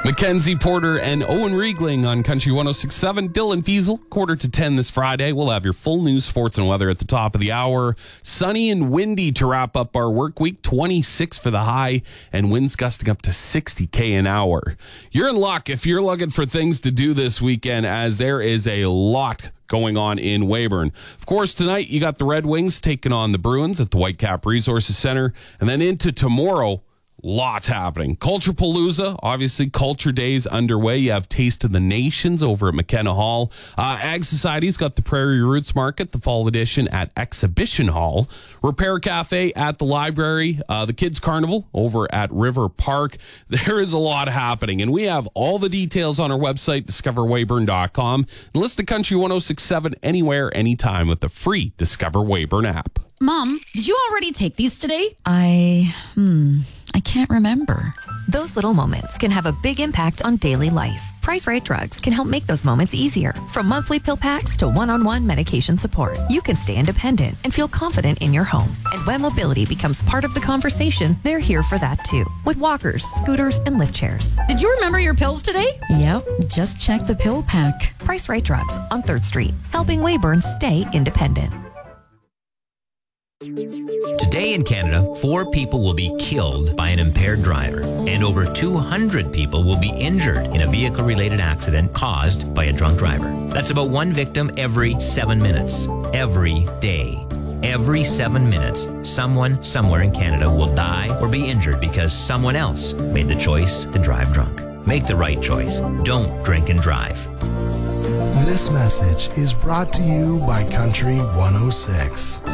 Mackenzie Porter and Owen Riegling on Country 106.7. Dylan Fiesel, 9:45 this Friday. We'll have your full news, sports, and weather at the top of the hour. Sunny and windy to wrap up our work week. 26 for the high, and winds gusting up to 60 an hour. You're in luck if you're looking for things to do this weekend, as there is a lot going on in Weyburn. Of course, tonight you got the Red Wings taking on the Bruins at the Whitecap Resources Center, and then into tomorrow, lots happening. Culturepalooza, obviously Culture Days underway. You have Taste of the Nations over at McKenna Hall. Ag Society's got the Prairie Roots Market, the fall edition at Exhibition Hall. Repair Cafe at the library. The Kids Carnival over at River Park. There is a lot happening, and we have all the details on our website, discoverweyburn.com. And listen to Country 106.7 anywhere, anytime with the free Discover Weyburn app. Mom, did you already take these today? I can't remember. Those little moments can have a big impact on daily life. Price Right Drugs can help make those moments easier. From monthly pill packs to one-on-one medication support, you can stay independent and feel confident in your home. And when mobility becomes part of the conversation, they're here for that too. With walkers, scooters, and lift chairs. Did you remember your pills today? Yep, just check the pill pack. Price Right Drugs on 3rd Street, helping Weyburn stay independent. Today in Canada, 4 people will be killed by an impaired driver, and over 200 people will be injured in a vehicle-related accident caused by a drunk driver. That's about 1 victim every 7 minutes, every day. Every 7 minutes, someone somewhere in Canada will die or be injured because someone else made the choice to drive drunk. Make the right choice. Don't drink and drive. This message is brought to you by Country 106.